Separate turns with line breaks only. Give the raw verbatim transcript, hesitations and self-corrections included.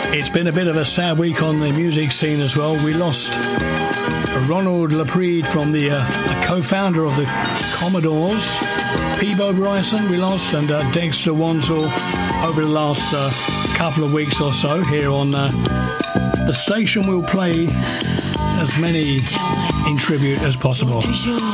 It's been a bit of a sad week on the music scene as well. We lost Ronald Laprede from the uh, co-founder of the Commodores. Peabo Bryson we lost, and uh, Dexter Wansel over the last uh, couple of weeks or so here on uh, the station. Will play as many in tribute as possible.